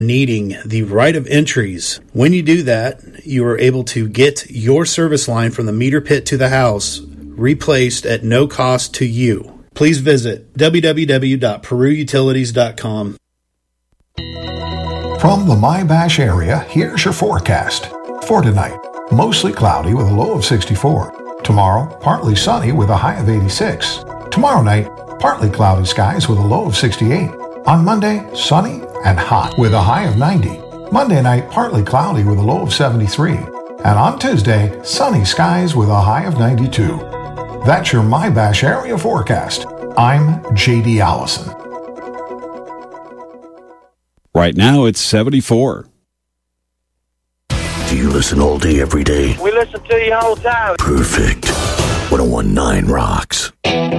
needing the right of entries. When you do that, you are able to get your service line from the meter pit to the house replaced at no cost to you. Please visit www.peruutilities.com. From the MyBash area, here's your forecast. For tonight, mostly cloudy with a low of 64. Tomorrow, partly sunny with a high of 86. Tomorrow night, partly cloudy skies with a low of 68. On Monday, sunny and hot with a high of 90. Monday night, partly cloudy with a low of 73. And on Tuesday, sunny skies with a high of 92. That's your MyBash area forecast. I'm J.D. Allison. Right now, it's 74. Do you listen all day, every day? We listen to you all the time. Perfect. 101.9 rocks.